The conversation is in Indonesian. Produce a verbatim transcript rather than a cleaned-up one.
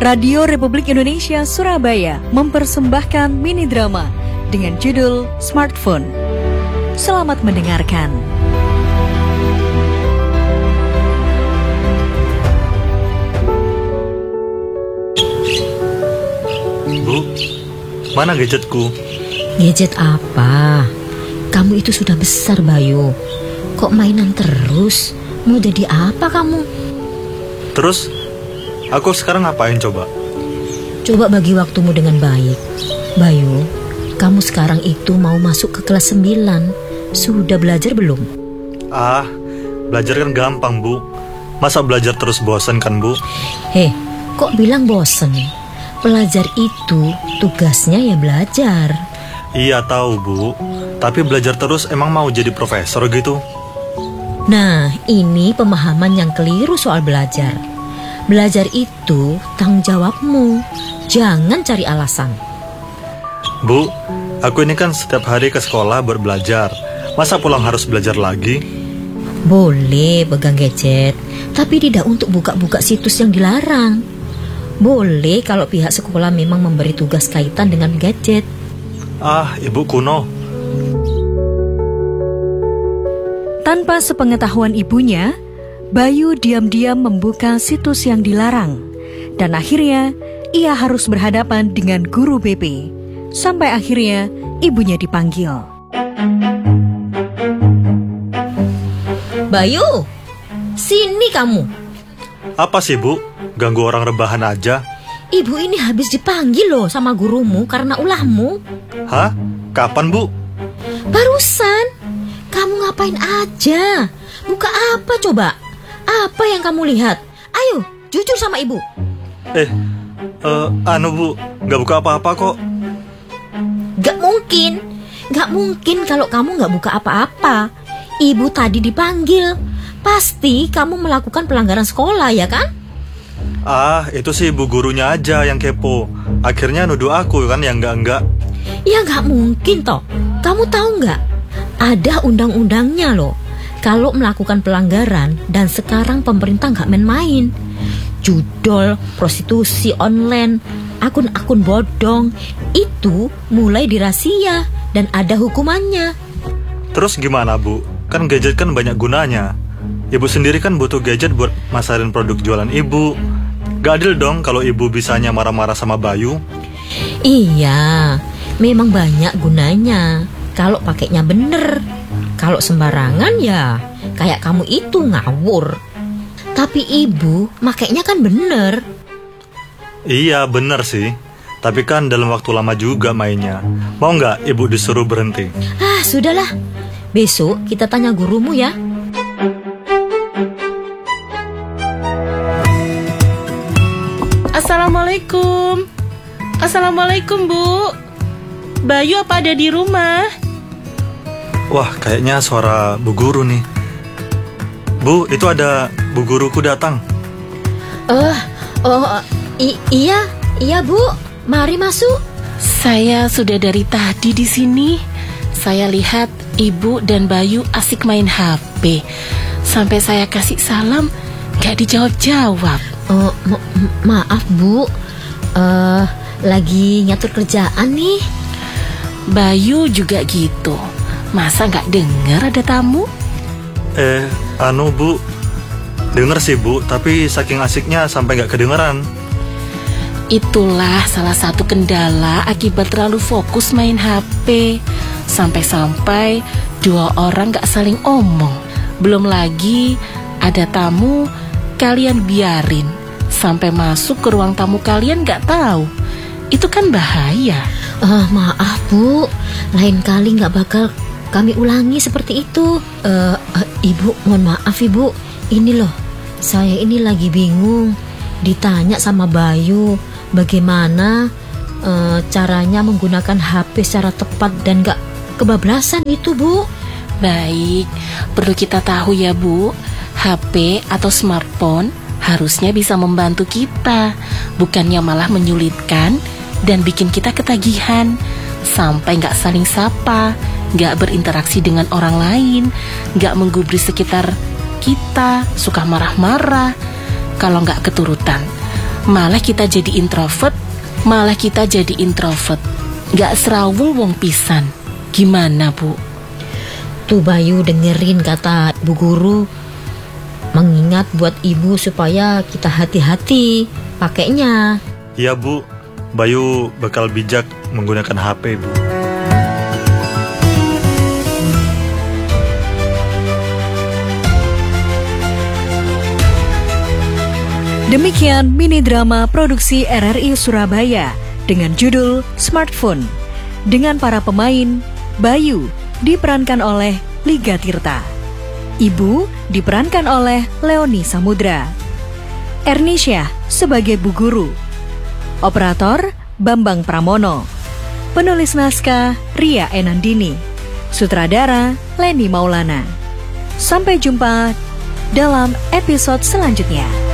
Radio Republik Indonesia Surabaya mempersembahkan mini drama dengan judul Smartphone. Selamat mendengarkan. Bu, mana gadgetku? Gadget apa? Kamu itu sudah besar, Bayu. Kok mainan terus? Mau jadi apa kamu? Terus, aku sekarang ngapain coba? Coba bagi waktumu dengan baik. Bayu, kamu sekarang itu mau masuk ke kelas sembilan. Sudah belajar belum? Ah, belajar kan gampang, Bu. Masa belajar terus bosan kan, Bu? Heh, kok bilang bosen? Pelajar itu tugasnya ya belajar. Iya tahu, Bu. Tapi belajar terus emang mau jadi profesor gitu? Nah, ini pemahaman yang keliru soal belajar. Belajar itu tanggung jawabmu. Jangan cari alasan. Bu, aku ini kan setiap hari ke sekolah buat belajar. Masa pulang harus belajar lagi? Boleh pegang gadget, tapi tidak untuk buka-buka situs yang dilarang. Boleh kalau pihak sekolah memang memberi tugas kaitan dengan gadget. Ah, ibu kuno. Tanpa sepengetahuan ibunya, Bayu diam-diam membuka situs yang dilarang. Dan akhirnya, ia harus berhadapan dengan guru B P. Sampai akhirnya, ibunya dipanggil. Bayu, sini kamu. Apa sih, Bu? Ganggu orang rebahan aja. Ibu ini habis dipanggil loh sama gurumu karena ulahmu. Hah? Kapan, Bu? Barusan. Kamu ngapain aja? Buka apa coba? Apa yang kamu lihat? Ayo, jujur sama ibu. Eh, uh, anu Bu, gak buka apa-apa kok. Gak mungkin. Gak mungkin kalau kamu gak buka apa-apa. Ibu tadi dipanggil. Pasti kamu melakukan pelanggaran sekolah, ya kan? Ah, itu sih ibu gurunya aja yang kepo. Akhirnya nuduh aku kan yang enggak-enggak. Ya gak mungkin toh. Kamu tahu gak? Ada undang-undangnya loh. Kalau melakukan pelanggaran dan sekarang pemerintah gak main-main. Judol, prostitusi online, akun-akun bodong, itu mulai dirahasia dan ada hukumannya. Terus gimana, Bu? Kan gadget kan banyak gunanya. Ibu sendiri kan butuh gadget buat masarin produk jualan ibu. Gak adil dong kalau ibu bisanya marah-marah sama Bayu. Iya, memang banyak gunanya kalau pakainya bener. Kalau sembarangan ya kayak kamu itu ngawur. Tapi ibu makainya kan bener. Iya bener sih. Tapi kan dalam waktu lama juga mainnya. Mau nggak ibu disuruh berhenti? Ah sudahlah. Besok kita tanya gurumu ya. Assalamualaikum. Assalamualaikum, Bu. Bayu apa ada di rumah? Wah, kayaknya suara Bu Guru nih. Bu, itu ada Bu Guruku datang. Eh, uh, oh, i- iya, iya Bu. Mari masuk. Saya sudah dari tadi di sini. Saya lihat Ibu dan Bayu asik main H P. Sampai saya kasih salam, gak dijawab-jawab. Oh, ma- maaf Bu. Eh, uh, lagi ngatur kerjaan nih. Bayu juga gitu. Masa gak dengar ada tamu? Eh, anu Bu, denger sih Bu, tapi saking asiknya sampai gak kedengeran. Itulah salah satu kendala akibat terlalu fokus main H P. Sampai-sampai dua orang gak saling omong. Belum lagi ada tamu, kalian biarin sampai masuk ke ruang tamu kalian gak tahu. Itu kan bahaya. Uh, maaf Bu, lain kali gak bakal kami ulangi seperti itu. uh, uh, Ibu, mohon maaf Ibu. Ini loh, saya ini lagi bingung. Ditanya sama Bayu bagaimana uh, caranya menggunakan H P secara tepat dan gak kebablasan itu Bu. Baik, perlu kita tahu ya Bu, H P atau smartphone harusnya bisa membantu kita, bukannya malah menyulitkan dan bikin kita ketagihan. Sampai gak saling sapa, gak berinteraksi dengan orang lain, gak menggubris sekitar kita, suka marah-marah kalau gak keturutan. Malah kita jadi introvert, malah kita jadi introvert. Gak serawung wong pisan. Gimana, Bu? Tuh Bayu dengerin kata Bu Guru. Mengingat buat ibu supaya kita hati-hati pakainya. Iya Bu, Bayu bakal bijak menggunakan H P Bu. Demikian mini drama produksi R R I Surabaya dengan judul Smartphone dengan para pemain Bayu diperankan oleh Liga Tirta, Ibu diperankan oleh Leoni Samudra, Ernisha sebagai Bu Guru, Operator Bambang Pramono, Penulis naskah Ria Enandini, Sutradara Leni Maulana. Sampai jumpa dalam episode selanjutnya.